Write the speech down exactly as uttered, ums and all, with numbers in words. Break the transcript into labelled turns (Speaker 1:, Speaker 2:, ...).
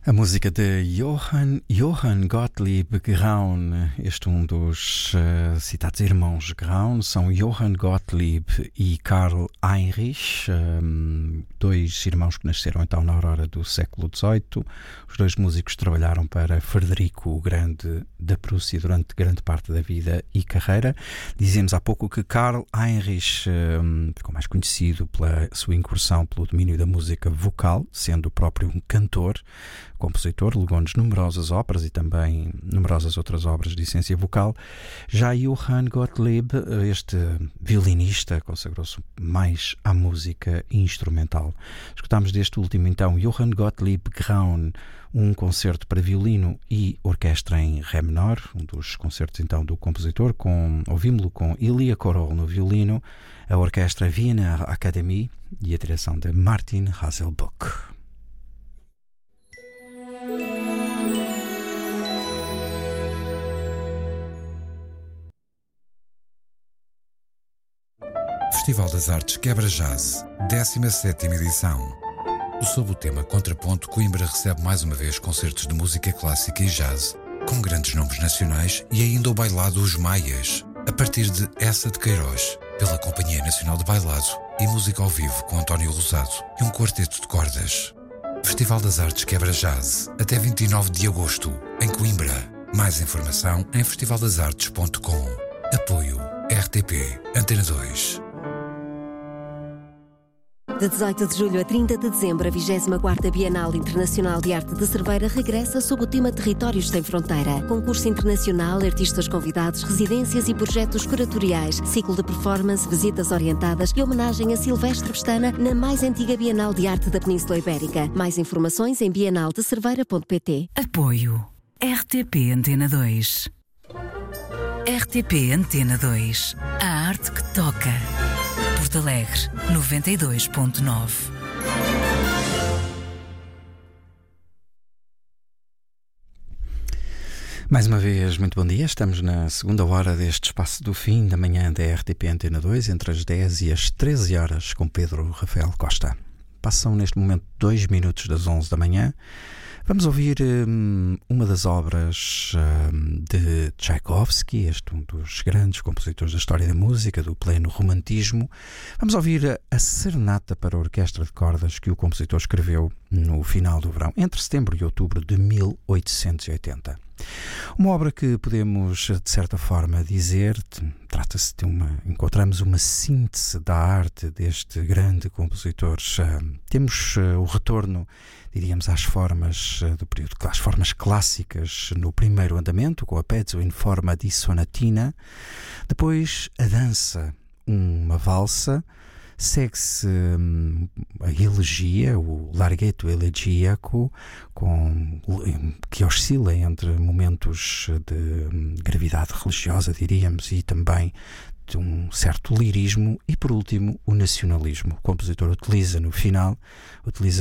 Speaker 1: A música de Johann, Johann Gottlieb Graun, este um dos uh, citados irmãos Graun, são Johann Gottlieb e Karl Heinrich, um, dois irmãos que nasceram então na aurora do século dezoito. Os dois músicos trabalharam para Frederico o Grande da Prússia durante grande parte da vida e carreira. Dizemos há pouco que Karl Heinrich um, ficou mais conhecido pela sua incursão pelo domínio da música vocal, sendo o próprio um cantor, compositor, legou-nos numerosas óperas e também numerosas outras obras de essência vocal. Já Johann Gottlieb, este violinista, consagrou-se mais à música instrumental. Escutámos deste último então Johann Gottlieb Graun, um concerto para violino e orquestra em ré menor, um dos concertos então do compositor, com, ouvimos-lo com Ilya Korol no violino, a orquestra Wiener Akademie e a direção de Martin Haselbuck.
Speaker 2: Festival das Artes Quebra Jazz, décima sétima edição. Sob o tema Contraponto, Coimbra recebe mais uma vez concertos de música clássica e jazz, com grandes nomes nacionais e ainda o bailado Os Maias, a partir de Essa de Queiroz, pela Companhia Nacional de Bailado, e música ao vivo com António Rosado e um quarteto de cordas. Festival das Artes Quebra Jazz, até vinte e nove de agosto, em Coimbra. Mais informação em festival das artes ponto com. Apoio R T P Antena dois.
Speaker 3: De dezoito de julho a trinta de dezembro, a vigésima quarta Bienal Internacional de Arte de Cerveira regressa sob o tema Territórios Sem Fronteira. Concurso internacional, artistas convidados, residências e projetos curatoriais, ciclo de performance, visitas orientadas e homenagem a Silvestre Pestana na mais antiga Bienal de Arte da Península Ibérica. Mais informações em bienal de cerveira ponto pt.
Speaker 4: Apoio R T P Antena dois. R T P Antena dois. A arte que toca. Porto Alegre, noventa e dois ponto nove.
Speaker 1: Mais uma vez, muito bom dia. Estamos na segunda hora deste espaço do fim da manhã da R T P Antena dois, entre as dez e as treze horas, com Pedro Rafael Costa. Passam neste momento dois minutos das onze da manhã. Vamos ouvir um, uma das obras um, de Tchaikovsky, este um dos grandes compositores da história da música, do pleno romantismo. Vamos ouvir a, a Serenata para a Orquestra de Cordas que o compositor escreveu no final do verão, entre setembro e outubro de mil oitocentos e oitenta. Uma obra que podemos, de certa forma, dizer, trata-se de uma, encontramos uma síntese da arte deste grande compositor. Uh, temos uh, o retorno, diríamos, às formas uh, do período, às formas clássicas no primeiro andamento, com a pezzo in forma di sonatina. Depois a dança, uma valsa. Segue-se hum, a elegia, o larghetto elegíaco, com, que oscila entre momentos de hum, gravidade religiosa, diríamos, e também de um certo lirismo, e por último o nacionalismo. O compositor utiliza no final, utiliza